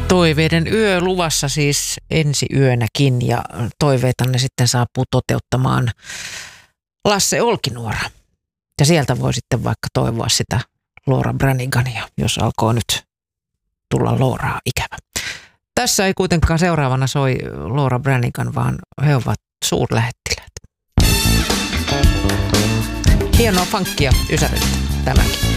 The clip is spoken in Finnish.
Toiveiden yö luvassa siis ensi yönäkin ja toiveitanne sitten saapuu toteuttamaan Lasse Olkinuora. Ja sieltä voi sitten vaikka toivoa sitä Laura Branigania, jos alkoi nyt tulla Lauraa ikävä. Tässä ei kuitenkaan seuraavana soi Laura Branigan, vaan he ovat suurlähettiläät. Hienoa funkkia ysäryttä tämäkin.